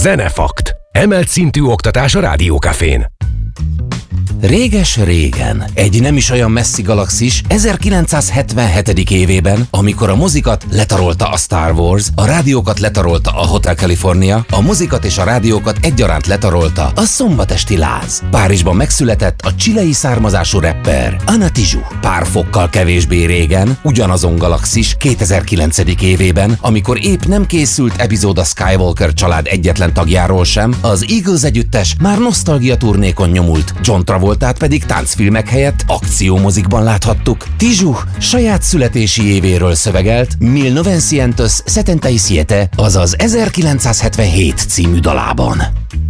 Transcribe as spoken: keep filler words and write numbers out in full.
Zenefakt. Emelt szintű oktatás a Rádiókafén. Réges-régen, egy nem is olyan messzi galaxis ezerkilencszázhetvenhetedik évében, amikor a mozikat letarolta a Star Wars, a rádiókat letarolta a Hotel California, a mozikat és a rádiókat egyaránt letarolta a szombatesti láz. Párizsban megszületett a chilei származású rapper Ana Tijoux. Pár fokkal kevésbé régen, ugyanazon galaxis kétezer-kilencedik évében, amikor épp nem készült epizód a Skywalker család egyetlen tagjáról sem, az Eagles együttes már nosztalgia turnékon nyomult, John Travolta tehát pedig táncfilmek helyett akciómozikban láthattuk. Tijoux saját születési évéről szövegelt mille novecientos setenta y siete, azaz ezerkilencszázhetvenhét című dalában.